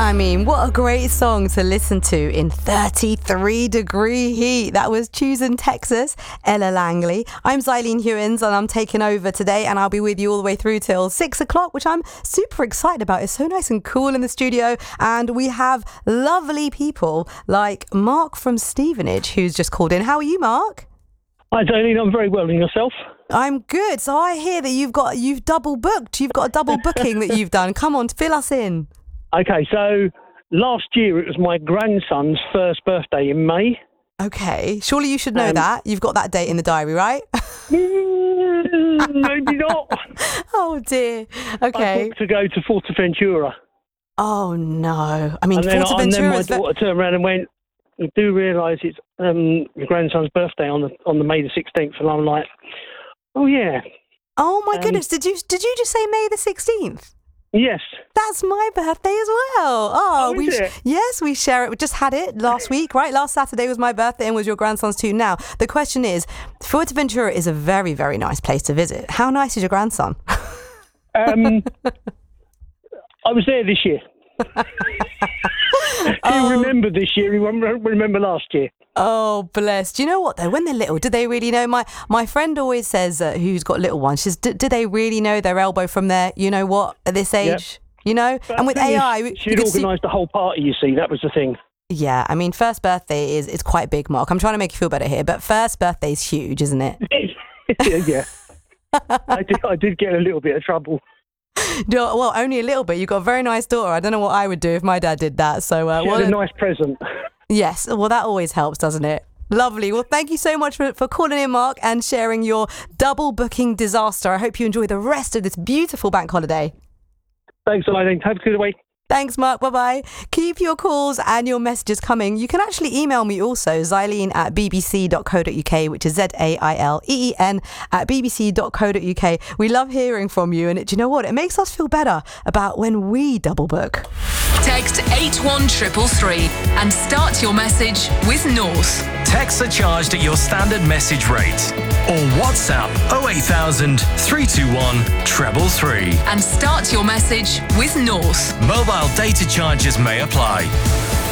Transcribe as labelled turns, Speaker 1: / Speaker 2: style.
Speaker 1: I mean, what a great song to listen to in 33-degree heat. That was Choosing Texas, Ella Langley. I'm Xylene Hewins and I'm taking over today, and I'll be with you all the way through till 6 o'clock, which I'm super excited about. It's so nice and cool in the studio, and we have lovely people like Mark from Stevenage who's just called in. How are you, Mark?
Speaker 2: Hi, Xylene. I'm very well. And yourself?
Speaker 1: I'm good. So I hear that you've double booked. You've got a double booking that you've done. Come on, fill us in.
Speaker 2: Okay, so last year it was my grandson's first birthday in May.
Speaker 1: Okay, surely you should know that. You've got that date in the diary, right?
Speaker 2: Maybe not.
Speaker 1: Oh dear. Okay.
Speaker 2: I booked to go to Fuerteventura.
Speaker 1: Oh no. I mean,
Speaker 2: and then
Speaker 1: Fuerteventura
Speaker 2: my daughter turned around and went, "You do realise it's your grandson's birthday on the May the 16th?" And I'm like, "Oh yeah."
Speaker 1: Oh my goodness! Did you just say May the 16th?
Speaker 2: Yes.
Speaker 1: That's my birthday as well. Oh,
Speaker 2: is it?
Speaker 1: Yes, we share it. We just had it last week, right? Last Saturday was my birthday and was your grandson's too. Now, the question is, Fuerteventura is a very, very nice place to visit. How nice is your grandson?
Speaker 2: I was there this year. He'll remember this year. He won't remember last year.
Speaker 1: Oh, bless. Do you know what, though? When they're little, do they really know? My friend always says, who's got little ones, she says, do they really know their elbow from their, you know what, at this age? Yep. You know?
Speaker 2: But
Speaker 1: and with AI...
Speaker 2: She'd organised the whole party, you see. That was the thing.
Speaker 1: Yeah, I mean, first birthday is quite big, Mark. I'm trying to make you feel better here, but first birthday is huge, isn't it?
Speaker 2: Yeah. I did get a little bit of trouble.
Speaker 1: Well, only a little bit. You've got a very nice daughter. I don't know what I would do if my dad did that. So,
Speaker 2: she had a nice present.
Speaker 1: Yes, well, that always helps, doesn't it? Lovely. Well, thank you so much for calling in, Mark, and sharing your double booking disaster. I hope you enjoy the rest of this beautiful bank holiday.
Speaker 2: Thanks, Eileen. Have a good week.
Speaker 1: Thanks, Mark. Bye-bye. Keep your calls and your messages coming. You can actually email me also, xylene@bbc.co.uk, which is ZAILEEN @bbc.co.uk. We love hearing from you, and do you know what? It makes us feel better about when we double book.
Speaker 3: Text 81333 and start your message with North.
Speaker 4: Texts are charged at your standard message rate. Or WhatsApp 08000 321 333.
Speaker 3: And start your message with North.
Speaker 4: Mobile data charges may apply.